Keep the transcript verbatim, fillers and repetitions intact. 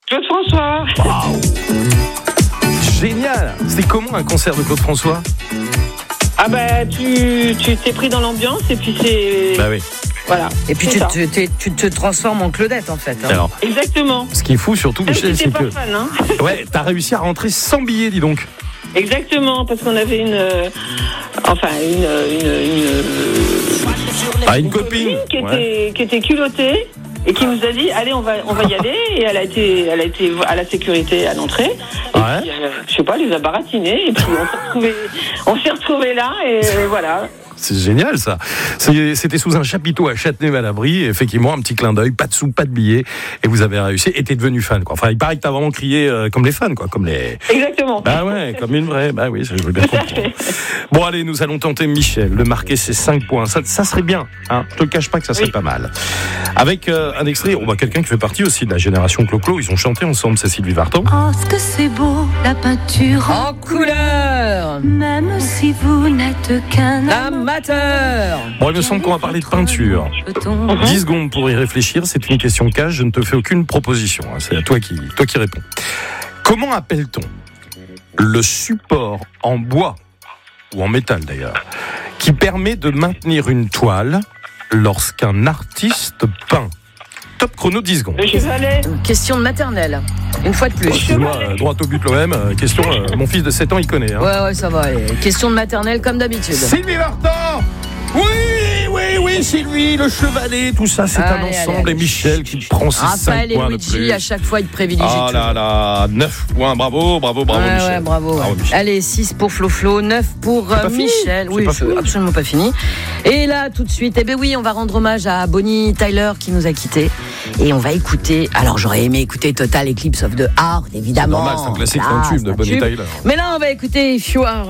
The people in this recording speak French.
Claude François. Wow. Génial. C'était comment un concert de Claude François? Ah bah tu tu t'es pris dans l'ambiance et puis c'est. Bah oui. Voilà. Et puis tu te, tu, tu te transformes en Claudette en fait. Hein. Alors, exactement. ce qui est fou surtout, Même Michel, si c'est t'es pas que fan, hein. ouais, t'as réussi à rentrer sans billet, dis donc. Exactement, parce qu'on avait une, euh, enfin une, une, une, Ah, une copine qui était, ouais. qui était culottée et qui nous a dit allez on va on va y aller, et elle a été elle a été à la sécurité à l'entrée. Et Ouais. puis, euh, je sais pas, elle les a baratinés et puis on s'est retrouvés on s'est retrouvés là et voilà. C'est génial ça. C'est- C'était sous un chapiteau à Châtenay-Malabry. Effectivement, un petit clin d'œil, pas de sous, pas de billets, et vous avez réussi. Et t'es devenu fan, quoi. Enfin, il paraît que t'as vraiment crié euh, comme les fans, quoi, comme les. Exactement. Bah ouais, comme une vraie. Bah oui, je veux bien Tout à comprendre. fait. Bon, allez, nous allons tenter Michel de marquer ses cinq points. Ça, ça serait bien. Hein. Je te le cache pas que ça serait Oui. pas mal. Avec euh, un extrait, on va quelqu'un qui fait partie aussi de la génération Clo-Clo. Ils ont chanté ensemble, c'est Sylvie Vartan. Oh, ce que c'est beau, la peinture. En couleur, Même si vous n'êtes qu'un amateur. Bon, il me semble qu'on va parler de peinture. Peut-on dix secondes pour y réfléchir, c'est une question cash, je ne te fais aucune proposition, hein. C'est à toi qui, toi qui réponds. Comment appelle-t-on le support en bois, ou en métal d'ailleurs, qui permet de maintenir une toile lorsqu'un artiste peint? Top chrono, dix secondes. Le chevalet. Question de maternelle. Une fois de plus. Excuse-moi, euh, droit au but l'O M, euh, question, euh, mon fils de sept ans, il connaît. Hein. Ouais, ouais, ça va. Allez. Question de maternelle comme d'habitude. Sylvie Vartan. Oui, oui, oui, Sylvie, le chevalet, tout ça, c'est Allez, un ensemble. allez, allez. Et Michel qui prend ses cinq Raphaël et points de Luigi, plus. à chaque fois, ils privilégient Ah tout. là là, neuf points, bravo, bravo, bravo, ouais, Michel. ouais, bravo. Bravo, ouais. Michel. Allez, six pour Flo Flo, neuf pour euh, pas fini. Michel. C'est Oui, pas c'est fini. absolument pas fini. Et là, tout de suite, eh ben oui, on va rendre hommage à Bonnie Tyler qui nous a quittés. Et on va écouter. Alors, j'aurais aimé écouter Total Eclipse of the Heart, évidemment. Normal, c'est un classique, Là, c'est un tube c'est de un Bonnie tube. Tyler. Mais là, on va écouter If You Are